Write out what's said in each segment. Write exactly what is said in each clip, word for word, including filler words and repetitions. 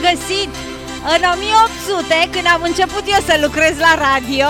regăsit în o mie opt sute, când am început eu să lucrez la radio.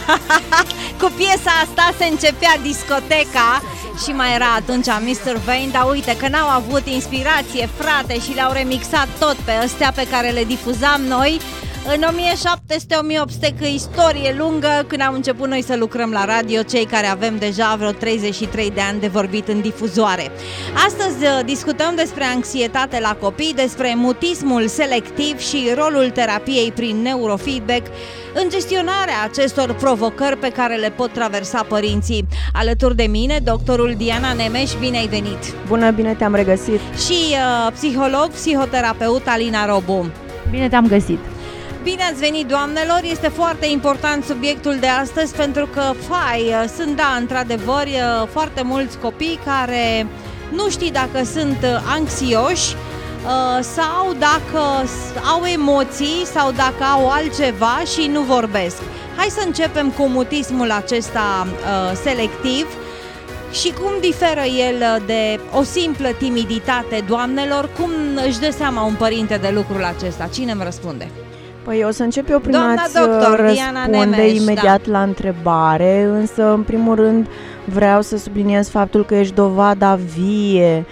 Cu piesa asta se începea discoteca și mai era atunci mister Vain. Dar uite că n-au avut inspirație, frate, și le-au remixat tot pe astea pe care le difuzam noi în o mie șapte sute - o mie opt sute, că istorie lungă când am început noi să lucrăm la radio, cei care avem deja vreo treizeci și trei de ani de vorbit în difuzoare. Astăzi discutăm despre anxietate la copii, despre mutismul selectiv și rolul terapiei prin neurofeedback în gestionarea acestor provocări pe care le pot traversa părinții. Alături de mine, doctorul Diana Nemes, bine ai venit! Bună, bine te-am regăsit! Și uh, psiholog, psihoterapeut Alina Robu. Bine te-am găsit! Bine ați venit, doamnelor! Este foarte important subiectul de astăzi pentru că, fai, sunt, da, într-adevăr, foarte mulți copii care nu știi dacă sunt anxioși sau dacă au emoții sau dacă au altceva și nu vorbesc. Hai să începem cu mutismul acesta selectiv și cum diferă el de o simplă timiditate, doamnelor. Cum își dă seama un părinte de lucrul acesta? Cine îmi răspunde? Păi o să încep eu prin Doamna a-ți doctor, răspunde Nemes, imediat da. la întrebare, însă în primul rând vreau să subliniez faptul că ești dovada vie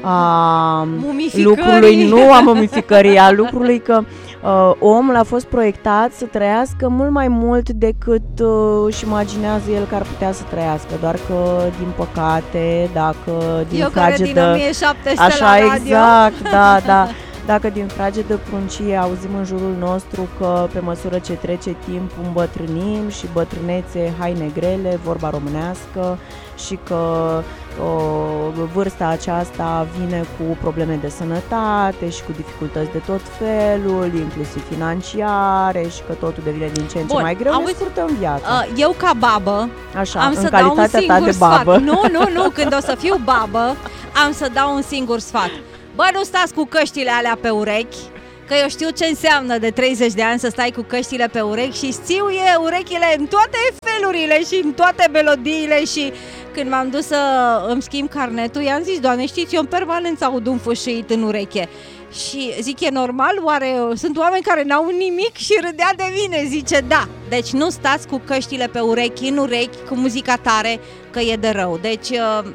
a lucrului, nu a mumificării, a lucrului că uh, omul a fost proiectat să trăiască mult mai mult decât uh, își imaginează el că ar putea să trăiască, doar că din păcate, dacă din eu fragedă, care din o mie șapte sute așa, la radio. exact, da, da. Dacă din fragedă pruncie auzim în jurul nostru că pe măsură ce trece timpul îmbătrânim și bătrânețe, haine grele, vorba românească, și că o, vârsta aceasta vine cu probleme de sănătate și cu dificultăți de tot felul, inclusiv financiare, și că totul devine din ce în ce Bun, mai greu, auzi, ne scurtăm viața. Uh, eu ca babă Așa, am în să dau un calitatea ta singur de babă. sfat. Nu, nu, nu, când o să fiu babă am să dau un singur sfat. Bă, nu stați cu căștile alea pe urechi, că eu știu ce înseamnă de treizeci de ani să stai cu căștile pe urechi și țiuie urechile în toate felurile și în toate melodiile. Și când m-am dus să îmi schimb carnetul, i-am zis: Doamne, știți, eu în permanență aud un fâșâit în ureche. Și zic, e normal? Oare sunt oameni care n-au nimic? Și râdea de mine, zice, da. Deci nu stați cu căștile pe urechi, în urechi, cu muzica tare, că e de rău. Deci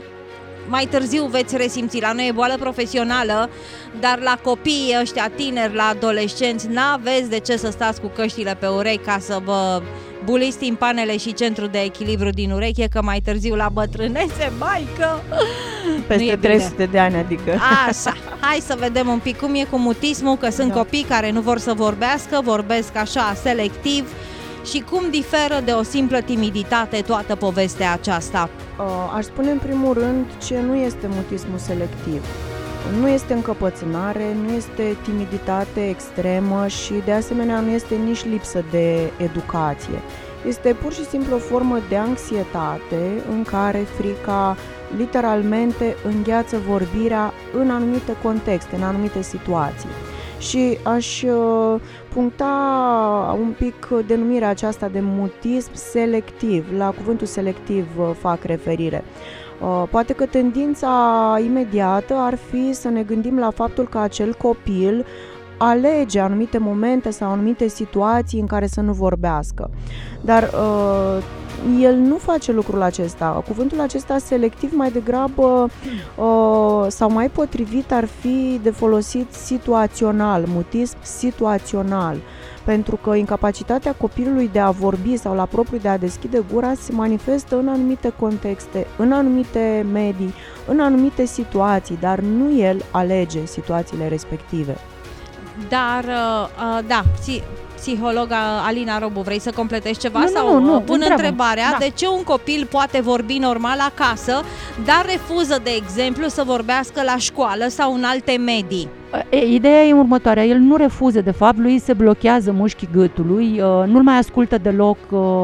mai târziu veți resimți. La noi e boală profesională, dar la copiii ăștia tineri, la adolescenți, n-aveți de ce să stați cu căștile pe urechi ca să vă buliți timpanele și centrul de echilibru din ureche, că mai târziu la bătrânețe, maică, peste trei sute de ani, adică. Așa, hai să vedem un pic cum e cu mutismul, că sunt da. copii care nu vor să vorbească, vorbesc așa selectiv. Și cum diferă de o simplă timiditate toată povestea aceasta? Uh, aș spune în primul rând ce nu este mutismul selectiv. Nu este încăpățânare, nu este timiditate extremă și de asemenea nu este nici lipsă de educație. Este pur și simplu o formă de anxietate în care frica literalmente îngheață vorbirea în anumite contexte, în anumite situații. Și aș uh, puncta un pic denumirea aceasta de mutism selectiv. La cuvântul selectiv uh, fac referire. Uh, poate că tendința imediată ar fi să ne gândim la faptul că acel copil alege anumite momente sau anumite situații în care să nu vorbească. Dar uh, el nu face lucrul acesta. Cuvântul acesta selectiv mai degrabă uh, sau mai potrivit ar fi de folosit situațional, mutism situațional. Pentru că incapacitatea copilului de a vorbi sau la propriu de a deschide gura se manifestă în anumite contexte, în anumite medii, în anumite situații, dar nu el alege situațiile respective. Dar, uh, da, psi, psihologa Alina Robu, vrei să completezi ceva? Nu, sau nu, nu, pun întreabă. întrebarea, Da. de ce un copil poate vorbi normal acasă, dar refuză, de exemplu, să vorbească la școală sau în alte medii? E, ideea e următoarea, el nu refuză, de fapt, lui se blochează mușchii gâtului, nu-l mai ascultă deloc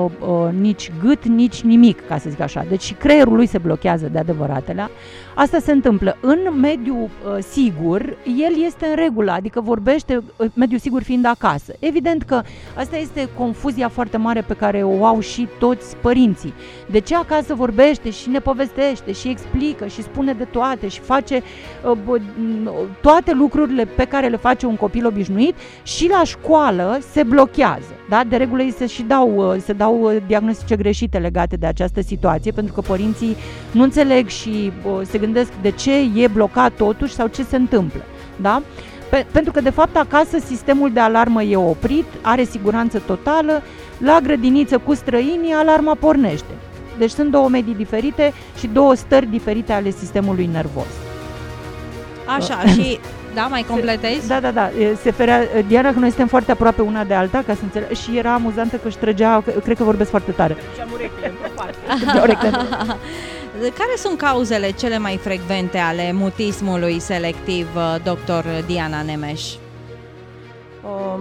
nici gât, nici nimic, ca să zic așa. Deci creierul lui se blochează, de adevăratele. Asta se întâmplă. În mediul uh, sigur, el este în regulă, adică vorbește, mediul sigur fiind acasă. Evident că asta este confuzia foarte mare pe care o au și toți părinții. De ce acasă vorbește și ne povestește și explică și spune de toate și face uh, toate lucrurile pe care le face un copil obișnuit și la școală se blochează. Da? De regulă îi se și dau, se dau diagnostice greșite legate de această situație, pentru că părinții nu înțeleg și uh, se gândesc de ce e blocat totuși sau ce se întâmplă. Da? Pe, pentru că de fapt acasă sistemul de alarmă e oprit, are siguranță totală, la grădiniță cu străinii alarma pornește. Deci sunt două medii diferite și două stări diferite ale sistemului nervos. Așa, și da, mai completezi? Da, da, da. Se ferea, Diana, că noi suntem foarte aproape una de alta, ca să înțeleg, și era amuzantă că își trăgea, cred că vorbesc foarte tare. Și-am urechile într-o parte. Care sunt cauzele cele mai frecvente ale mutismului selectiv, doctor Diana Nemes? Um,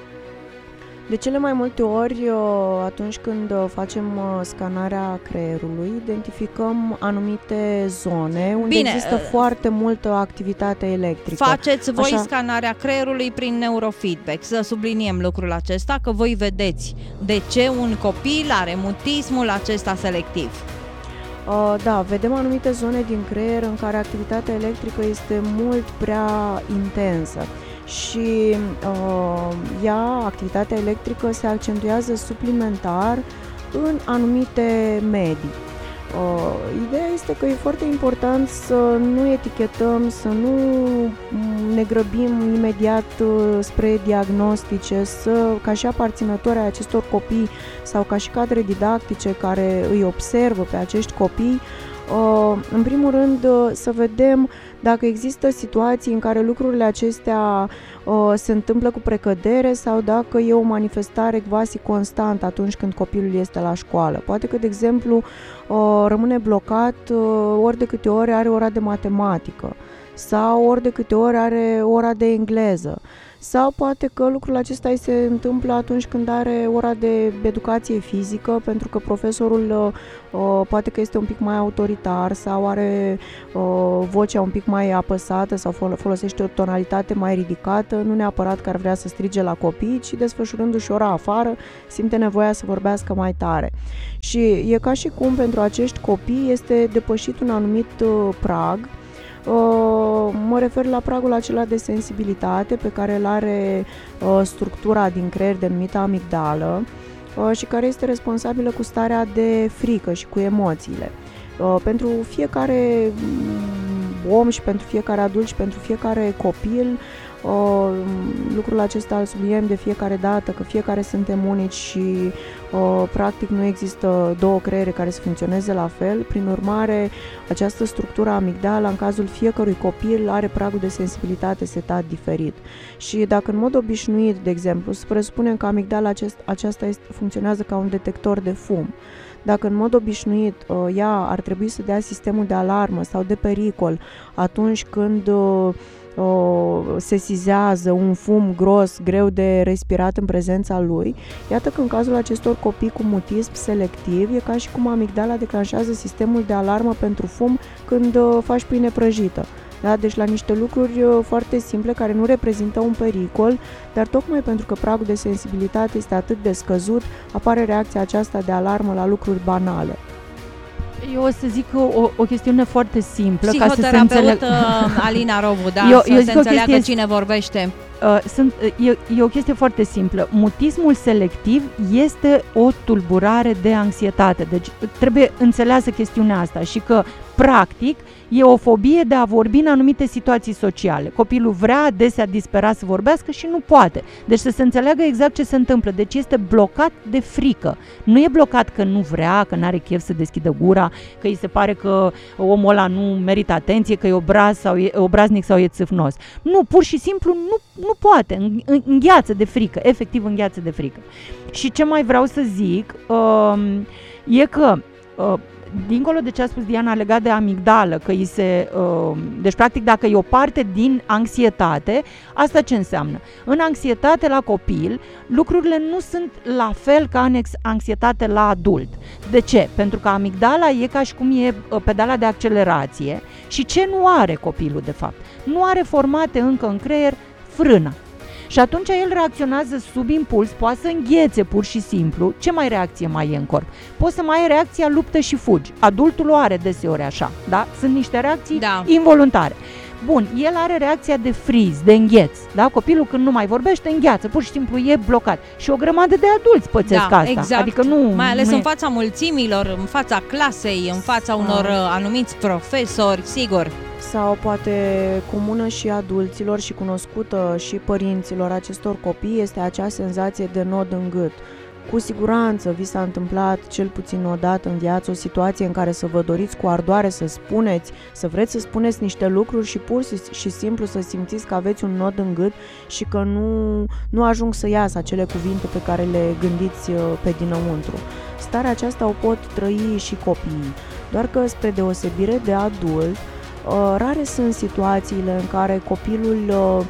de cele mai multe ori, atunci când facem scanarea creierului, identificăm anumite zone unde Bine, există foarte multă activitate electrică. Faceți voi Așa. scanarea creierului prin neurofeedback. Să subliniem lucrul acesta, că voi vedeți de ce un copil are mutismul acesta selectiv. Uh, da, vedem anumite zone din creier în care activitatea electrică este mult prea intensă și uh, ea, activitatea electrică, se accentuează suplimentar în anumite medii. Uh, ideea este că e foarte important să nu etichetăm, să nu ne grăbim imediat uh, spre diagnostice, să, ca și aparținători ai acestor copii sau ca și cadre didactice care îi observă pe acești copii, uh, în primul rând uh, să vedem dacă există situații în care lucrurile acestea uh, se întâmplă cu precădere sau dacă e o manifestare quasi constantă atunci când copilul este la școală. Poate că, de exemplu, uh, rămâne blocat uh, ori de câte ori are ora de matematică sau ori de câte ori are ora de engleză. Sau poate că lucrul acesta îi se întâmplă atunci când are ora de educație fizică, pentru că profesorul uh, poate că este un pic mai autoritar sau are uh, vocea un pic mai apăsată sau fol- folosește o tonalitate mai ridicată, nu neapărat că ar vrea să strige la copii, ci desfășurându-și ora afară, simte nevoia să vorbească mai tare. Și e ca și cum pentru acești copii este depășit un anumit uh, prag. Uh, mă refer la pragul acela de sensibilitate pe care îl are uh, structura din creier denumită amigdală uh, și care este responsabilă cu starea de frică și cu emoțiile. Uh, pentru fiecare om și pentru fiecare adult și pentru fiecare copil, uh, lucrul acesta îl subliniem de fiecare dată, că fiecare suntem unici și uh, practic nu există două creiere care să funcționeze la fel. Prin urmare, această structură amigdală, în cazul fiecărui copil, are pragul de sensibilitate setat diferit. Și dacă în mod obișnuit, de exemplu, să presupunem că amigdala acest, aceasta este, funcționează ca un detector de fum, dacă în mod obișnuit ea ar trebui să dea sistemul de alarmă sau de pericol atunci când se sizează un fum gros, greu de respirat în prezența lui, iată că în cazul acestor copii cu mutism selectiv e ca și cum amigdala declanșează sistemul de alarmă pentru fum când faci pâine prăjită. Da? Deci la niște lucruri foarte simple care nu reprezintă un pericol, dar tocmai pentru că pragul de sensibilitate este atât de scăzut, apare reacția aceasta de alarmă la lucruri banale. Eu o să zic o, o chestiune foarte simplă. Psihoterapeut ca să se înțeleg... Alina Rovu, da, eu, să eu se înțeleagă chestie... cine vorbește. Uh, sunt, e, e o chestie foarte simplă. Mutismul selectiv este o tulburare de anxietate. Deci trebuie înțeleasă chestiunea asta și că, practic, e o fobie de a vorbi în anumite situații sociale. Copilul vrea adesea disperat să vorbească și nu poate. Deci să se înțeleagă exact ce se întâmplă. Deci este blocat de frică. Nu e blocat că nu vrea, că n-are chef să deschidă gura, că îi se pare că omul ăla nu merită atenție, că e obraz sau e obraznic sau e țâfnos. Nu, pur și simplu nu, nu poate. Îngheață de frică. Efectiv îngheață de frică. Și ce mai vreau să zic uh, e că uh, dincolo de ce a spus Diana legat de amigdală, că îi se, uh, deci practic dacă e o parte din anxietate, asta ce înseamnă? În anxietate la copil, lucrurile nu sunt la fel ca în anxietate la adult. De ce? Pentru că amigdala e ca și cum e pedala de accelerație și ce nu are copilul de fapt? Nu are formate încă în creier frâna. Și atunci el reacționează sub impuls, poate să înghețe pur și simplu. Ce mai reacție mai e în corp? Poți să mai ai reacția luptă și fugi. Adultul o are deseori așa, da? Sunt niște reacții Da. involuntare. Bun, el are reacția de freeze, de îngheț, da? Copilul când nu mai vorbește, îngheață, pur și simplu e blocat. Și o grămadă de adulți pățesc Da, asta. exact. Adică nu, Mai ales nu în e... fața mulțimilor, în fața clasei, în fața unor uh, anumiți profesori, sigur. Sau poate comună și adulților și cunoscută și părinților acestor copii este acea senzație de nod în gât. Cu siguranță vi s-a întâmplat cel puțin o dată în viață o situație în care să vă doriți cu ardoare să spuneți, să vreți să spuneți niște lucruri și pur și simplu să simțiți că aveți un nod în gât și că nu, nu ajung să iasă acele cuvinte pe care le gândiți pe dinăuntru. Starea aceasta o pot trăi și copiii, doar că spre deosebire de adult, rare sunt situațiile în care copilul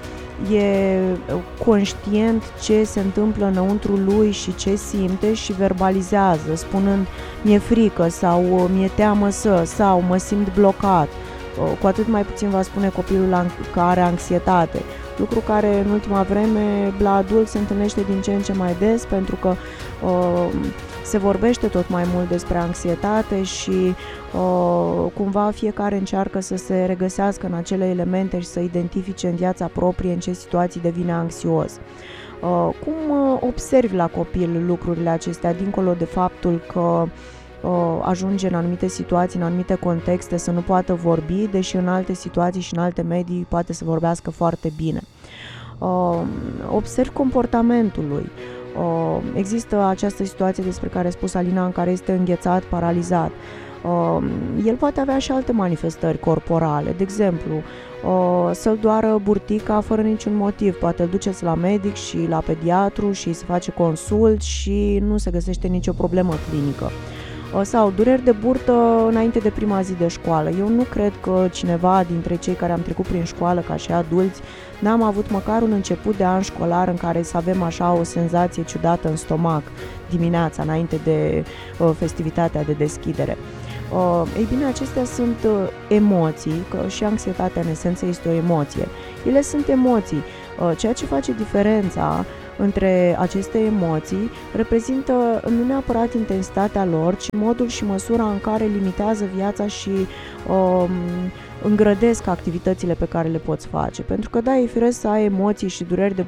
e conștient ce se întâmplă înăuntru lui și ce simte și verbalizează, spunând mi-e frică sau mi-e teamă să, sau mă simt blocat. Cu atât mai puțin va spune copilul că are anxietate, lucru care în ultima vreme la adult se întâlnește din ce în ce mai des pentru că uh, se vorbește tot mai mult despre anxietate și uh, cumva fiecare încearcă să se regăsească în acele elemente și să identifice în viața proprie în ce situații devine anxios. Uh, cum uh, observi la copil lucrurile acestea, dincolo de faptul că uh, ajunge în anumite situații, în anumite contexte să nu poată vorbi, deși în alte situații și în alte medii poate să vorbească foarte bine. Uh, observi comportamentul lui. Uh, există această situație despre care a spus Alina, în care este înghețat, paralizat. Uh, el poate avea și alte manifestări corporale, de exemplu, uh, să-l doară burtica fără niciun motiv, poate îl duceți la medic și la pediatru și se face consult și nu se găsește nicio problemă clinică. Sau dureri de burtă înainte de prima zi de școală. Eu nu cred că cineva dintre cei care am trecut prin școală ca și adulți n-am avut măcar un început de an școlar în care să avem așa o senzație ciudată în stomac dimineața înainte de uh, festivitatea de deschidere. Uh, ei bine, acestea sunt uh, emoții, că și anxietatea în esență este o emoție. Ele sunt emoții. Uh, ceea ce face diferența între aceste emoții reprezintă nu neapărat intensitatea lor, ci modul și măsura în care limitează viața și um, îngrădesc activitățile pe care le poți face. Pentru că da, e firesc să ai emoții și dureri de